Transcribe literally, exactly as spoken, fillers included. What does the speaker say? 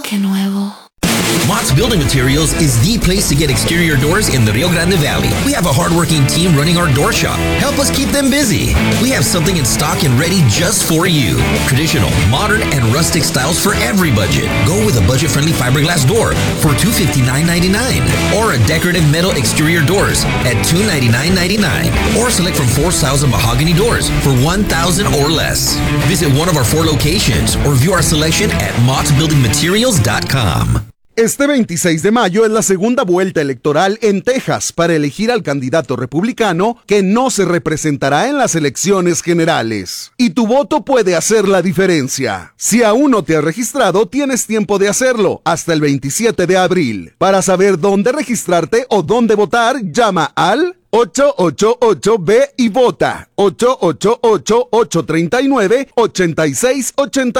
qué nuevo. Mott's Building Materials is the place to get exterior doors in the Rio Grande Valley. We have a hardworking team running our door shop. Help us keep them busy. We have something in stock and ready just for you. Traditional, modern, and rustic styles for every budget. Go with a budget-friendly fiberglass door for two hundred fifty-nine ninety-nine, or a decorative metal exterior doors at two hundred ninety-nine ninety-nine, or select from four styles of mahogany doors for one thousand or less. Visit one of our four locations or view our selection at mott building materials dot com. Este veintiséis de mayo es la segunda vuelta electoral en Texas para elegir al candidato republicano que no se representará en las elecciones generales. Y tu voto puede hacer la diferencia. Si aún no te has registrado, tienes tiempo de hacerlo hasta el veintisiete de abril. Para saber dónde registrarte o dónde votar, llama al ocho ocho ocho B y vota ocho ocho ocho, ocho tres nueve, ocho seis ocho.